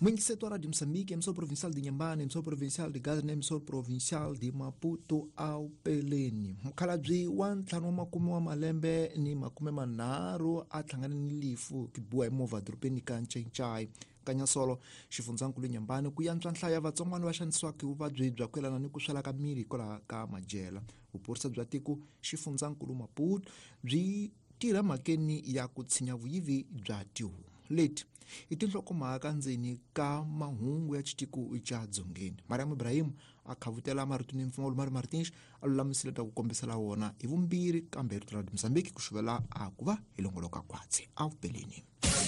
Setor de Moçambique, emissor provincial de Inhambane, emissor provincial de Gaza, emissor provincial de Maputo ao Peleni. Mukhalabyi wa ntlhanu wa makume wa malembe ni makume manharhu a hlangane ni lifu ki biwa hi movha dorobeni ka Ncecai ka Nyasolo, xifundzankulu Inhambane, ku yantswa nhlayo ya vatsongwana va xanisiwaka hi vuvabyi bya ku yelana ni ku swela ka miri hikwalaho ka madyela. Vuphorisa bya tiko xifundzankulu Maputo byi tirha makeni ya ku tshinya vuyivi bya tihomu. Leti i tinhlokomhaka ndzeni ka mahungu ya xitiko xa dzongeni. Mariam Ibrahim a khavutela marito ni Mfumawulo Mari Martins a lulamisile ta ku kombisela wona hi vumbirhi kambe rito ra Mozambique ku xuvela a ku va hi longoloka kwatsi a Peleni.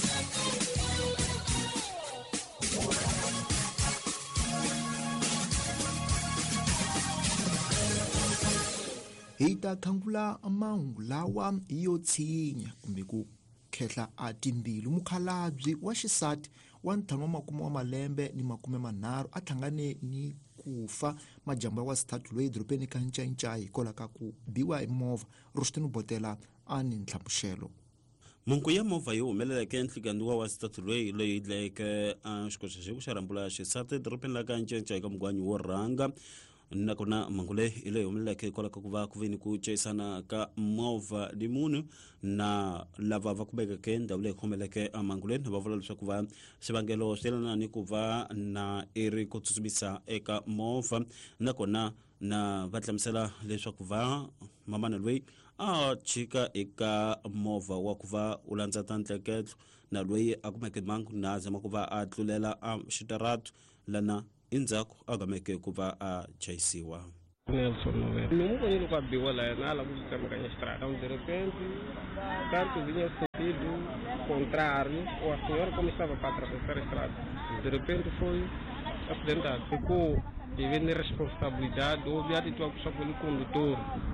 Hi ta khangula mahungu lawa yo tshinya kumbe ku khehla a timbilu. Mukhalabyi wa xisati wa ntlhanu wa makume wa malembe ni makume manharhu a hlangane ni ku fa majambu ya wasithathu loyi dorobeni ka Ncecai hikwalaho ka ku biwa hi movha. Rosteni Botela a ni nhlamuxelo. Mungu ya movha yo humeleleke nhlikani wa wasithathu loyi dlayeke xikoxa xeku xa rambula xisati dorobeni la ka Ncecai ka mugwanyi wo rhanga. Nakona mangule ile humeleleke hikwalaho ka ku va ku veni ku chayisana ka movha ni munhu na lava va kumekeke ndhawu leyi khomeleke manguleni va vula leswaku va xivangelo swi yelana ni ku va na iri ku tsutsumisa eka movha. Nakona na va hlamusela leswaku va mamana loyi a chika eka movha wa ku va u landza ta ntleketlo na loyi a kumeke mangu na zama ku va a tlulela xitaratu lana indzhaku a gameke ku va a chayisiwa. Nelson Novera. Não vou ir com a biola, nada, vou ficar na estrada. Então, de repente, tanto vinha sentido contrário, o senhor começava para atravessar a estrada. De repente foi acidentado. Ficou devendo responsabilidade, houve a atitude só pelo condutor.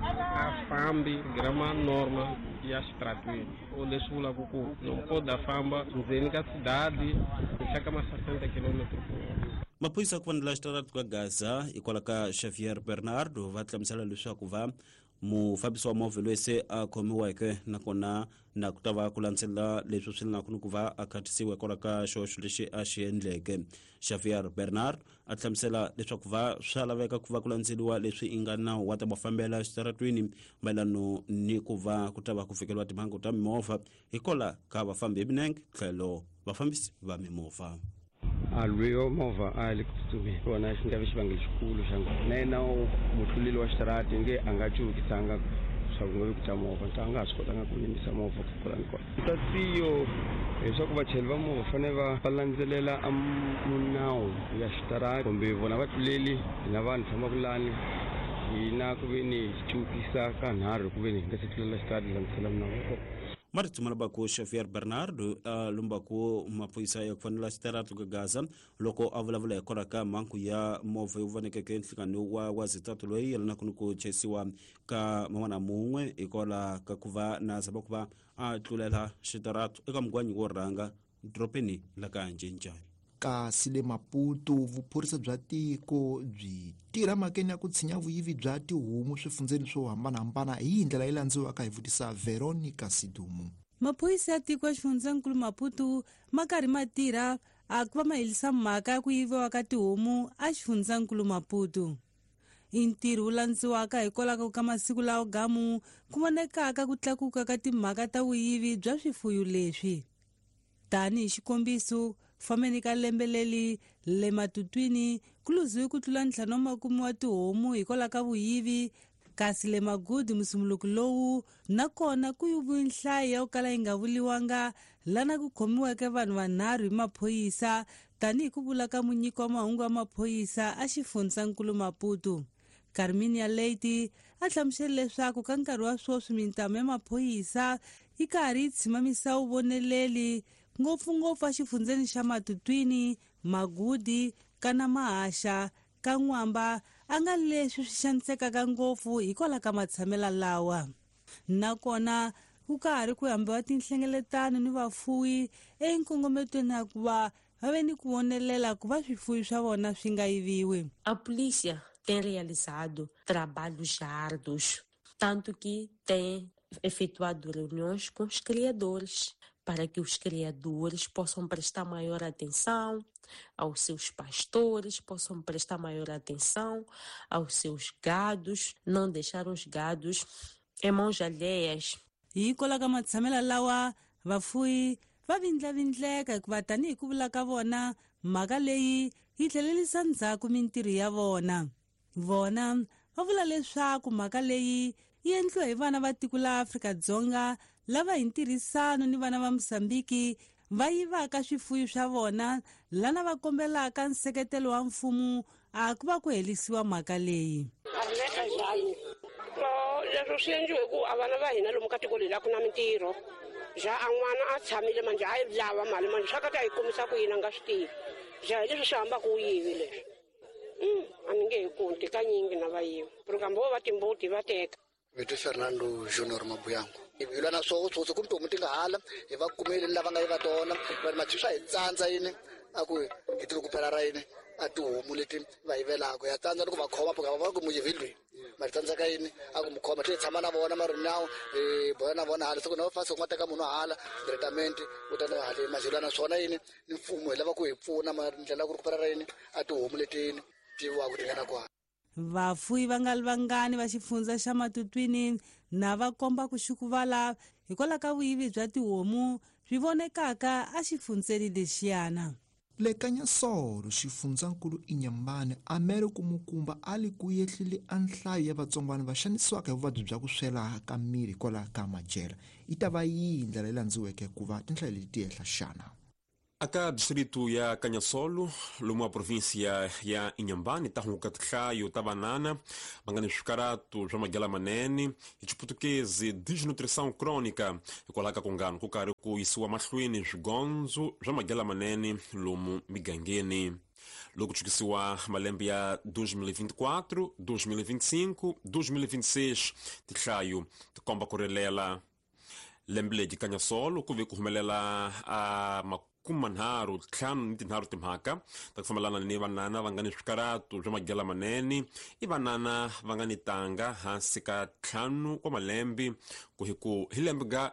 A FAMB, grama norma e a estrada. O de sul, não pode a FAMB, dizer que a cidade, chega a 60 km por hora. Maphorisa ku vanela xitaratu ka Gaza hikwalaho ka Xavier Bernardo va hlamusela leswaku va mufambisi wa movha loyi se a khomiweke nakona na ku ta va ku landzelela leswi swi lanaku ni ku va a khatisiwa hikwalaho ka xoxo lexi a xi endleke. Xavier Bernard a hlamusela leswaku va swa laveka ku va ku landzeliwa leswi i nga nawu wa ta mafambela xitaratwini mayelano ni ku va ku ta va ku fikeriwa timhangu ta mimovha hikwalaho ka vafambi hi minenge tlhelo vafambisi va mimovha. Alweyo movha ali kutsutsumeni wona xi nga vi xivangelo xikulu xa nena mutluleli wa xitarati nge a nga cuvukisanga swa ku nga vi ku ta movha ta nga ha swi kotanga ku yimisa movha ku kulani kona. Tatiyo leswaku vachayeri va movha fanele va landzelela nawu ya xitarati kumbe vona vatluleli hina vanhu fambaka lani hina ku ve ni cuvukisa ka nharhu ku ve ni hi nga se tlulela xitarati landzisela minawu. Maritsumana baku Xavier Bernardo lumbaku maphorisa ya ku fanela xitaratu ka Gaza loko a vulavula hikwalaho ka mhangu ya movha yo vonekeke nhlikani wa zitatu loyi yelanaka ni ku chayisiwa ka man'wana mun'we hikwalaho ka ku va na zama ku va a tlulela xitaratu eka mugwanyi wo rhanga dorobeni la ka Ncecai. Kasi le Maputo vuphorisa bya tiko byi tirha makeni ya ku tshinya vuyivi bya tihomu swifundzeni swo hambanahambana hi ndlela yi landziwaka hi vutisa Veronica Sidumu. Maphorisa ya tiko ya xifundzankulu Maputo ma karhi ma tirha a ku va ma helisa mhaka ya ku yiviwa ka tihomu a xifundzankulu Maputo. I ntirho wu landziwaka hikwalaho ka masiku lawa gamu ku vonekaka ku tlakuka ka timhaka ta vuyivi bya swifuwo leswi. Tanihi xikombiso fambeni ka lembe leli le matutwini ku luziwe ku tlula ntlhanu wa makume wa tihomu hikwalaho ka vuyivi, kasi le Magudi musumuluku lowu nakona ku yiviwe nhlayo ya ku kala yi nga vuliwanga lana ku khomiweke vanhu vanharhu hi maphoyisa tanihi ku vula ka munyiki wa mahungu wa maphoyisa a xifundzankulu Maputo. Carminia Leite a hlamusele leswaku ka nkarhi wa swoswi mintamu ya maphoyisa yi karhi yi tshimamisa vuvoneleli ngopfungopfu a xifundzeni xa Matutwini, Magudi, kana Mahasha, ka N'wamba a nga leswi swi xanisekaka ngopfu hikwalaho ka matshamela lawa. Nakona ku karhi ku hambiwa tinhlengeletano ni vafuwi enkongometweni ya ku va ve ni ku vonelela ku va swifuwo swa vona swi nga yiviwi. A polícia tem realizado trabalhos árduos, tanto que tem efetuado reuniões com os criadores para que os criadores possam prestar maior atenção aos seus pastores, possam prestar maior atenção aos seus gados, não deixar os gados em mãos alheias. hikola ka matshamela lawa vafuyi va vindlavindleka hikuva tanihi ku vula ka vona mhaka leyi yi tlhelelisa ndzhaku mintirho ya vona. Vona va vula leswaku mhaka leyi yi endliwa hi vana va tiko la Afrika-Dzonga lava hi ntirhisano ni vana va Mosambiki va yivaka swifuyi swa vona lana va kombelaka nseketelo wa mfumo a ku va ku helisiwa mhaka leyi. Leswo swi endliwe ku a vana va hina lomu ka tiko leri a ku na mintirho ja a n'wana a tshamile manje a yi lava mali manje swa ka ta yi kumisa ku yina nga swi tivi ja hi leswi swi hambaka wu yivi leswi a ni nge hi kunti ka nyingi na vayivi kambe vo va timbuti va teka. Vito Fernando Junior Mabuyango ivila na swo tsotso kumbe tomu tinga hala hi va kumeli lava nga yiva tona vanhu matshiswa hi tsandza yini a ku hi ti ku phela ra yini a tihomu leti va yivelaka ya tsandza loko va khoma phaka va ku muyivilweni mari tsandza ka yini a ku mukhoma ti tshama na vona mari nawu boya na vona hala siku na fasi ku mateka munhu hala directamente utana hala mazilo na swona yini ni mfumo hi lava ku hi pfuna mari ndlela ku phela ra yini a tihomu leti ti wa ku tingana kwa. Vafuyi va nga vangani va xifundza xa Matutwini na va komba ku xikuvala hikola ka vuyivi bya tihomu swi vonekaka a xifundzeni lexiyana. Le Kanyasolo xifundzakulu Inyambane Amere Kumukumba ali ku yehlile a nhlayo ya vatsongwana va xanisiwaka hi vuvabyi bya ku swela ka miri hikola ka majela yi ta va yi ndlela leyi landziweke ku va tinhlayo leti ti hehla xana. Aka distrito ya Kanyasolo lomu a província ya Inhambane tá com catraio tá banana mangani shukaratu já magela manene e chiputukezi desnutrição crônica e coloca com gano com caro com isso a machuini gonzo já magela manene lomu migangeni logo chukisiwa malembe ya 2024 2025 2026 tichaio tikomba korelela lemble de Kanyasolo kuve kuhumelela a kumanharu tlhanu ni tinharu timhaka ta ku fambelana ni vanana va nga ni swikaratu bya magela manene i vanana va nga ni tanga hansi ka tlhanu wa malembe ku hi lembe ga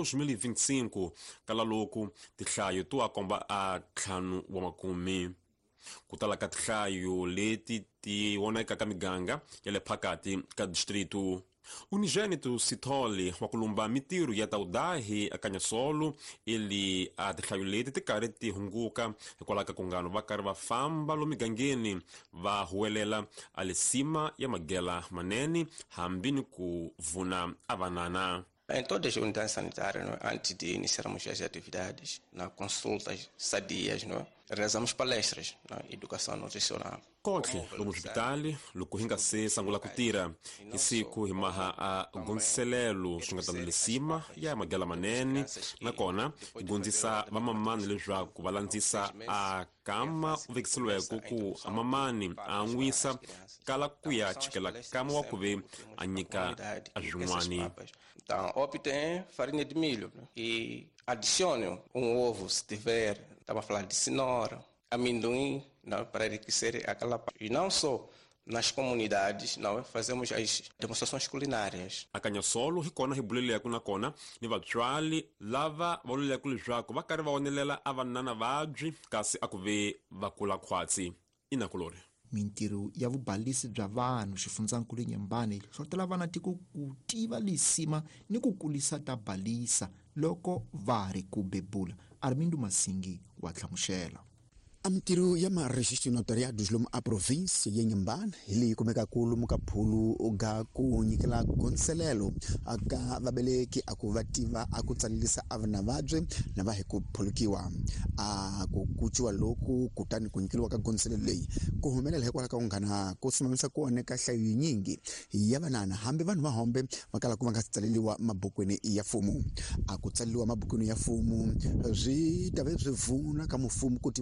2025 kala loku tihlayo to akomba a tlhanu wa makumi ku tala ka tihlayo leti ti woneka ka miganga ya le phakati ka distrito. Unigênito Sithole wa kulumba mitiru ya taudahi a Kanyasolo ele a tihlayo leti ti karhi ti hunguka hikwalaho ka kungano va karhi va famba lomu migangeni va huwelela a le sima ya magela manene hambi ni ku vuna a vanana. Em todas as unidades sanitárias, antes de iniciarmos as atividades, na consultas sadias, realizamos palestras na educação nutricional. Kontle lomu hospitali lukuhinga se sangula kutira isiku himaha a gonselelo xingatano le sima ya magela manene nakona igondzisa vamamani leswaku va landzisa a kama uvekisiweko ku amamani a nwisa kala ku ya chikela kama wa kuve a nyika a zwin'wani. Então, optem farinha de milho e adicione ovo se tiver, estava a falar de cenoura, amendoim, para enriquecer aquela parte. E não só nas comunidades, fazemos as demonstrações culinárias. A Kanyasolo hikona hibulele yaku nakona ni vatswali lava valule yaku leswaku va karhi va wonelela a vanana vabyi kasi a ku ve va kula khwatsi inakulore. Mintirho ya vubalisi bya vanhu xifundzakulu Inyambane yi hlohlotela vana tiko ku tiva lisima ni ku kulisa ta balisa loko va ri ku bebula. Armindo Masingi wa hlamuxela. A mintirho ya ma-registro notariados lomu a província ya Inhambane hi leyi kumekaka lomu ka phulu ga ku nyikela gonselelo aka vabeleki a ku va tiva a ku tsalelisa a vana vabye na va hi ku phulukiwa a ku kuciwa loku kutani ku nyikeliwa ka gonselelo leyi ku humelela hikwalaho ka ku nghana ku simamisa ku oneka hlayo yinyingi ya vanana hambi vanhu va hombe va kala ku va nga tsaleliwa mabukweni ya mfumo a ku tsaleliwa mabukweni ya mfumo byi ta ve byi pfuna ka mfumo ku tiva ku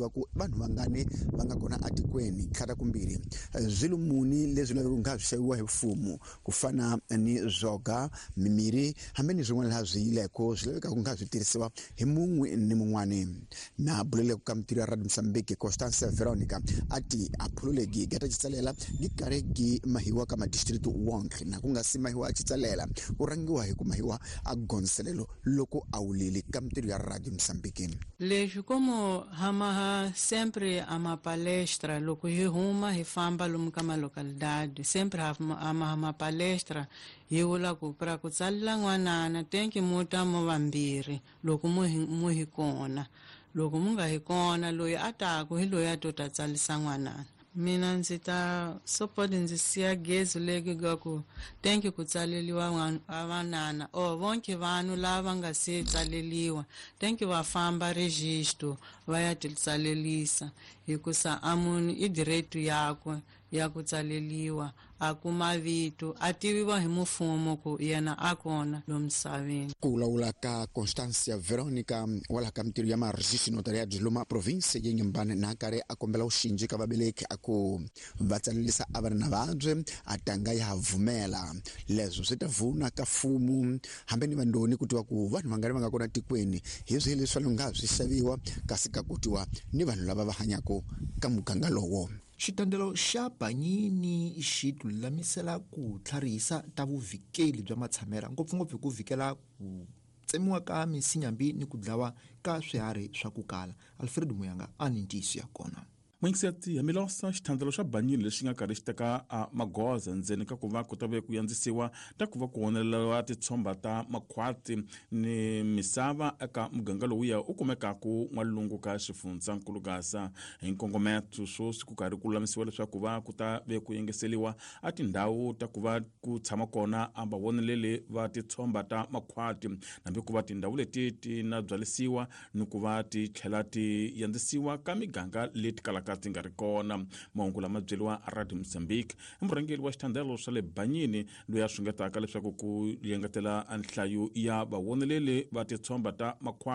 vanhu va nga kona atikweni khata kumbirhi zwilo muni leswi laveka nga swi hi mfumo ku fana ni zoga mimiri hambe ni swin'wana laha swi yileko swi laveka ku nga swi tirhisiwa hi mun'we ni mun'wana na bulele ku kamtira Radio Mozambique Constance Veronica ati aphululegi gata chitsalela gikareki mahiwa ka madistrict wonke na ku nga si mahiwa chitsalela ku rangiwa hi ku mahiwa a gonselelo loko awulili kamtiro ya Radio Mozambique. Leswi como hama sempre ama palestra loko hi huma hi famba lomu ka malocalidade sempre hama palestra hi vula ku para ku tsalela n'wanana tenki muta mo vambirhi loko mu hi kona loko mu nga hi kona loyi a taku hi loyi a tota tsalisa n'wanana. Mina ndzi ta support ndzi siya gezi leki ga ku tenki ku tsaleliwa vanana vonke vanhu lava nga se tsaleliwa tenki va famba registro va ya titsalelisa hikusa amunhu i direto yakwe ya ku tsaleliwa a kuma vito a tiviwa hi mfumo ku yena a kona lomu misaveni. Ku vulavula ka Constance Veronica wala ka mintirho ya maregistro notariado loma province ya Nyambane na kare a kombela uxinji ka vabeleki a ku va tsalelisa a va ri na vabye a tanga ya vumela leswo swi ta vuna ka mfumo hambe ni vandoni ku tiva ku vanhu va nga kona tikweni hi swi leswi va nga swi xaviwa kasi ka ku tiva ni vanhu lava va hanyako ka muganga lowo. Xitandelo xa Banyini xi lulamisela ku tlharihisa ta vuvikeli bya matshamela ngopfungopfu ku vikela ku tsemiwa ka misinyambi ni ku dlawa ka swiharhi swa ku kala. Alfred Muyanga a ni ntiyiso ya kona. Muingiseti hamilosa xithandelo xa Banyini lexi nga karhi xi teka magoza ndzeni ka ku va ku ta ve ku yandzisiwa ta ku va ku humeleliwa titshomba ta makhwati ni misava eka muganga lowuya u kumekaku n'walungu ka xifundzankulu Gasa hi nkongometo swo ku karhi ku lulamisiwa leswaku va ku ta ve ku yengeseliwa a tindhawu ta ku va ku tshama kona a vavoneleli va titshomba ta makhwati nambe ku va tindhawu leti ti na byalisiwa ni ku va ti tlhela ti yandzisiwa ka miganga leti kalaka ti nga ri kona. Mahungu lama byeliwa Radio Mozambique i murhangeri wa xithandelo xa le Banyini loyi a swingetaka leswaku ku yengetela nhlayo ya vavoneleli va titshomba ta makhwati